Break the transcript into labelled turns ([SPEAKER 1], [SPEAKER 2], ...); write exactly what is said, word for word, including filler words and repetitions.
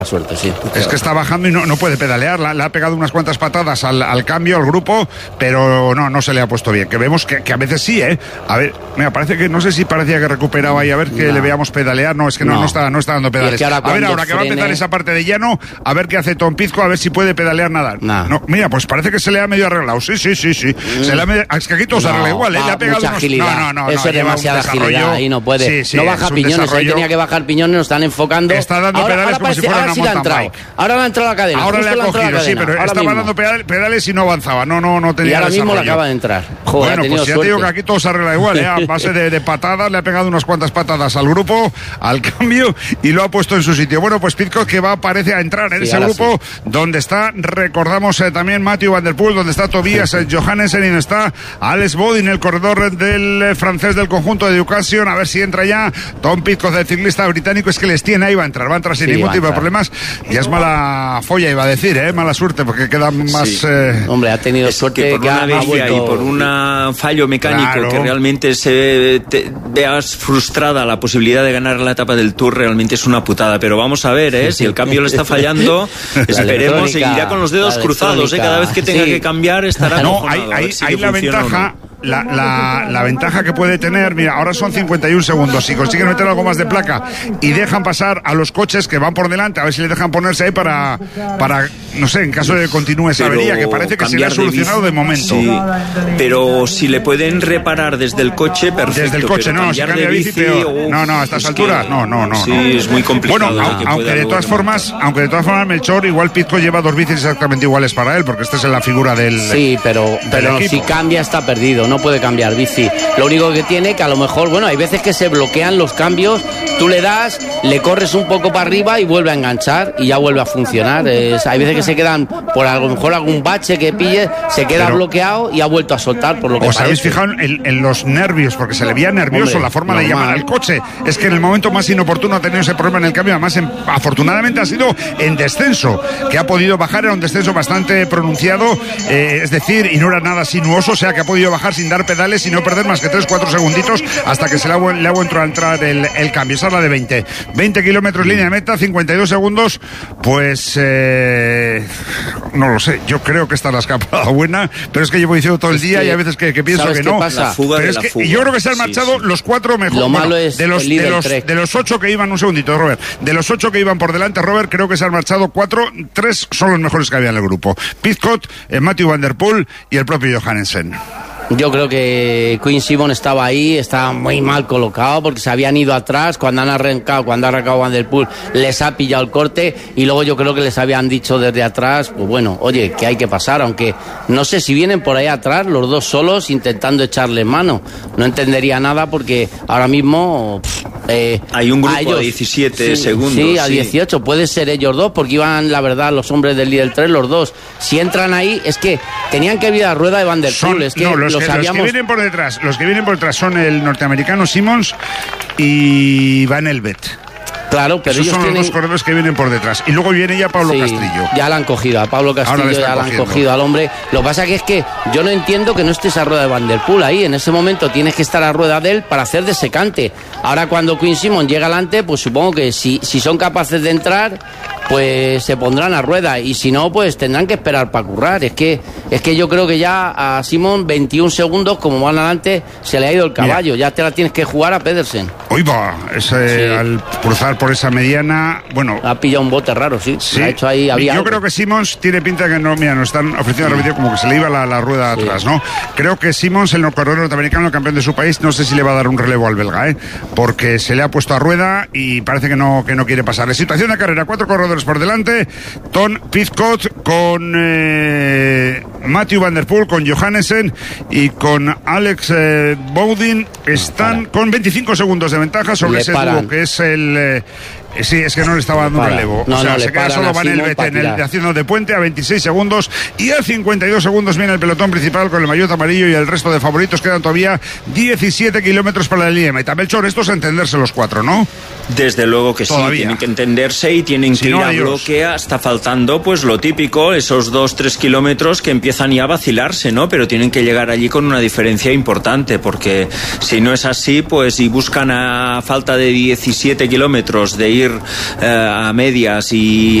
[SPEAKER 1] suerte, sí.
[SPEAKER 2] Es que está bajando y no, no puede pedalear. Le, le ha pegado unas cuantas patadas al, al cambio, al grupo, pero no, no se le ha puesto bien. Que vemos que, que a veces sí, ¿eh? A ver, mira, parece que, no sé si parecía que recuperaba ahí, a ver que
[SPEAKER 1] no.
[SPEAKER 2] le veamos pedalear. No, es que no, no. no, está, no está dando pedales. Es que a ver, ahora que frene... va a empezar esa parte de llano, a ver qué hace Tom Pidcock, a ver si puede pedalear nada.
[SPEAKER 1] Nah.
[SPEAKER 2] No, mira, pues parece que se le ha medio arreglado. Sí, sí, sí, sí. Mm. Se le ha medio... Es que aquí todo no, se arregla igual, ¿eh? Le ha pegado unos...
[SPEAKER 1] agilidad.
[SPEAKER 2] No, no, no.
[SPEAKER 1] Eso
[SPEAKER 2] no,
[SPEAKER 1] es demasiada agilidad. Ahí no puede.
[SPEAKER 2] Sí, sí,
[SPEAKER 1] no baja piñones, ahí tenía que bajar piñones, nos están enfocando.
[SPEAKER 2] Está dando
[SPEAKER 1] ahora,
[SPEAKER 2] pedales
[SPEAKER 1] ahora
[SPEAKER 2] como
[SPEAKER 1] parece,
[SPEAKER 2] si fuera
[SPEAKER 1] ahora
[SPEAKER 2] una
[SPEAKER 1] sí
[SPEAKER 2] mountain bike.
[SPEAKER 1] Ahora le ha entrado la cadena.
[SPEAKER 2] Ahora le ha cogido, sí, pero
[SPEAKER 1] ahora
[SPEAKER 2] estaba
[SPEAKER 1] mismo.
[SPEAKER 2] dando pedales y no avanzaba. No, no, no tenía
[SPEAKER 1] Y ahora
[SPEAKER 2] desarrollo.
[SPEAKER 1] mismo le acaba de entrar. Joder,
[SPEAKER 2] bueno, pues ya
[SPEAKER 1] suerte.
[SPEAKER 2] te digo que aquí todo se arregla igual, ¿eh? A base de, de patadas, le ha pegado unas cuantas patadas al grupo, al cambio, y lo ha puesto en su sitio. Bueno, pues Pidcock que va, parece, a entrar en sí, ese grupo sí. donde está, recordamos eh, también Matthew Van Der Poel, donde está Tobias eh, Johannesen y donde está Alex Bodin, el corredor del eh, francés del conjunto de Education. A ver si entra ya Tom Pidcock, el ciclista británico. Es que les tiene ahí, va a entrar, va a entrar sin sí, ningún tipo de problemas. Ya es mala folla, iba a decir, ¿eh? Mala suerte, porque queda más...
[SPEAKER 1] Sí.
[SPEAKER 2] Eh...
[SPEAKER 1] Hombre, ha tenido
[SPEAKER 3] es
[SPEAKER 1] suerte
[SPEAKER 3] que por
[SPEAKER 1] que
[SPEAKER 3] una avería
[SPEAKER 1] vuelto...
[SPEAKER 3] y por un fallo mecánico
[SPEAKER 2] claro.
[SPEAKER 3] que realmente se te, veas frustrada la posibilidad de ganar la etapa del Tour, realmente es una putada. Pero vamos a ver, ¿eh? Si el cambio le está fallando, esperemos, seguirá con los dedos cruzados, ¿eh? Cada vez que tenga sí. que cambiar estará
[SPEAKER 2] no, hay, hay, si hay la ventaja... La, la, la ventaja que puede tener, mira, ahora son cincuenta y un segundos. Si consiguen meter algo más de placa y dejan pasar a los coches que van por delante, a ver si le dejan ponerse ahí para, para no sé, en caso de que continúe esa avería, que parece que se le ha solucionado de, de momento.
[SPEAKER 3] Sí, pero si le pueden reparar desde el coche, perfecto.
[SPEAKER 2] Desde el coche, no, si cambia de bici, bici peor. Uf, no, no, a estas alturas, no, no, no.
[SPEAKER 3] Sí,
[SPEAKER 2] no.
[SPEAKER 3] es muy complicado.
[SPEAKER 2] Bueno, a, aunque de todas formas, aunque de todas formas, Melchor, igual Pidcock lleva dos bicis exactamente iguales para él, porque esta es la figura del
[SPEAKER 1] Sí, pero, pero si cambia está perdido, no puede cambiar bici. Lo único que tiene que a lo mejor, bueno, hay veces que se bloquean los cambios, tú le das, le corres un poco para arriba y vuelve a enganchar y ya vuelve a funcionar. Es, hay veces que se quedan, por a lo mejor algún bache que pille, se queda Pero, bloqueado y ha vuelto a soltar, por lo que
[SPEAKER 2] ¿os
[SPEAKER 1] parece.
[SPEAKER 2] habéis fijado en, en los nervios? Porque se le veía nervioso. Hombre, la forma normal. de llamar al coche. Es que en el momento más inoportuno ha tenido ese problema en el cambio. Además, en, afortunadamente ha sido en descenso, que ha podido bajar, era un descenso bastante pronunciado, eh, es decir, y no era nada sinuoso, o sea que ha podido bajar sin dar pedales y no perder más que tres cuatro segunditos hasta que se le ha, le ha vuelto a entrar el, el cambio. Esa es la de veinte. veinte kilómetros línea de meta, cincuenta y dos segundos. Pues eh, no lo sé. Yo creo que esta es la escapada buena, pero es que llevo diciendo todo el día y a veces que, que pienso que no.
[SPEAKER 3] Pasa? La fuga
[SPEAKER 2] pero
[SPEAKER 3] de
[SPEAKER 2] es
[SPEAKER 3] la
[SPEAKER 2] que
[SPEAKER 3] fuga.
[SPEAKER 2] yo creo que se han marchado sí, sí. los cuatro mejores.
[SPEAKER 1] Lo malo
[SPEAKER 2] bueno,
[SPEAKER 1] es
[SPEAKER 2] de los,
[SPEAKER 1] el
[SPEAKER 2] de los de los ocho que iban, un segundito, Robert. De los ocho que iban por delante, Robert, creo que se han marchado cuatro, tres son los mejores que había en el grupo. Pidcock, eh, Matthew Van Der Poel y el propio Johannesen.
[SPEAKER 1] Yo creo que Quinn Simmons estaba ahí, estaba muy mal colocado porque se habían ido atrás, cuando han arrancado, cuando ha arrancado Van Der Poel les ha pillado el corte y luego yo creo que les habían dicho desde atrás, pues bueno, oye, que hay que pasar, aunque no sé si vienen por ahí atrás los dos solos intentando echarle mano, no entendería nada porque ahora mismo pff, eh,
[SPEAKER 3] hay un grupo
[SPEAKER 1] a ellos,
[SPEAKER 3] de diecisiete
[SPEAKER 1] sí,
[SPEAKER 3] segundos.
[SPEAKER 1] Sí, a dieciocho, puede ser ellos dos porque iban, la verdad, los hombres del líder tres, los dos, si entran ahí es que tenían que ir a rueda de Van Der Poel, es que
[SPEAKER 2] no, los
[SPEAKER 1] los,
[SPEAKER 2] que,
[SPEAKER 1] habíamos...
[SPEAKER 2] los que vienen por detrás, los que vienen por detrás son el norteamericano Simmons y Van Elbet.
[SPEAKER 1] Claro, pero
[SPEAKER 2] esos
[SPEAKER 1] ellos
[SPEAKER 2] son
[SPEAKER 1] tienen...
[SPEAKER 2] los dos corredores que vienen por detrás. Y luego viene ya Pablo
[SPEAKER 1] sí,
[SPEAKER 2] Castrillo.
[SPEAKER 1] Ya la han cogido, a Pablo Castillo ya la han cogido al hombre. Lo que pasa que es que yo no entiendo que no estés a rueda de Van Der Poel ahí. En ese momento tienes que estar a rueda de él para hacer de secante. Ahora cuando Quinn Simmons llega adelante, pues supongo que si, si son capaces de entrar, pues se pondrán a rueda. Y si no, pues tendrán que esperar para currar. Es que, es que yo creo que ya a Simmons veintiún segundos, como van adelante, se le ha ido el caballo. Mira. Ya te la tienes que jugar a Pedersen.
[SPEAKER 2] Hoy va, ese, sí. Al cruzar por esa mediana, bueno,
[SPEAKER 1] ha pillado un bote raro, sí.
[SPEAKER 2] sí.
[SPEAKER 1] Ha hecho ahí, había
[SPEAKER 2] yo
[SPEAKER 1] algo.
[SPEAKER 2] creo que Simmons tiene pinta que no, mira, nos están ofreciendo sí. como que se le iba la, la rueda sí. atrás, ¿no? Creo que Simmons, el corredor norteamericano, el campeón de su país, no sé si le va a dar un relevo al belga, ¿eh? Porque se le ha puesto a rueda y parece que no, que no quiere pasar. La situación de carrera, cuatro corredores por delante, Tom Pidcock con eh, Matthew Van Der Poel, con Johannesen y con Alex eh, Bodin, están no, con veinticinco segundos de ventaja sobre le ese dúo que es el... Eh, Sí, es que no le estaba dando un relevo.
[SPEAKER 1] No,
[SPEAKER 2] o sea,
[SPEAKER 1] no,
[SPEAKER 2] se queda solo Van Elbet en el haciendo de puente a veintiséis segundos y a cincuenta y dos segundos viene el pelotón principal con el maillot amarillo y el resto de favoritos. Quedan todavía diecisiete kilómetros para la línea de meta. Melchor, esto es entenderse los cuatro, ¿no?
[SPEAKER 3] Desde luego que todavía. Sí, tienen que entenderse y tienen si que no, ir a adiós. bloque. Está faltando pues lo típico, esos dos, tres kilómetros que empiezan ya a vacilarse, ¿no? Pero tienen que llegar allí con una diferencia importante, porque si no es así, pues y buscan a falta de diecisiete kilómetros de ir ir eh, a medias y